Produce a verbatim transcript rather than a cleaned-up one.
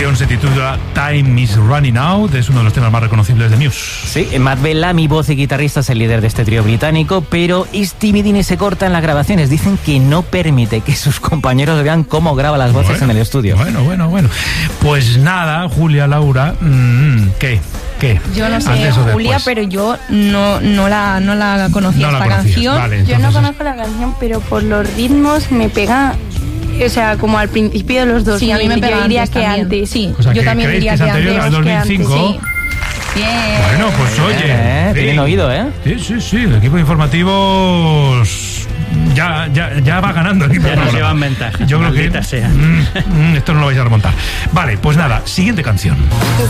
canción se titula Time is Running Out, es uno de los temas más reconocibles de Muse. Sí, Matt Bellamy, voz y guitarrista, es el líder de este trío británico, pero es timidín y se corta en las grabaciones. Dicen que no permite que sus compañeros vean cómo graba las voces bueno, en el estudio. Bueno, bueno, bueno. Pues nada, Julia, Laura, mmm, ¿qué? ¿Qué? Yo no sé, Julia, pero yo no, no, la, no la conocía no esta la canción. Vale, yo entonces... no conozco la canción, pero por los ritmos me pega, o sea, como al principio de los dos. Sí, a mí me pega. Yo diría antes que también. antes. Sí, o sea, yo que también diría que, que, que antes. antes. dos mil cinco. Sí. Bien. Bueno, pues oye. Eh, tienen oído, ¿eh? Sí, sí, sí. El equipo de informativos ya, ya, ya va ganando. El equipo ya nos llevan ventaja. Yo creo que sea. Mm, mm, esto no lo vais a remontar. Vale, pues nada, siguiente canción.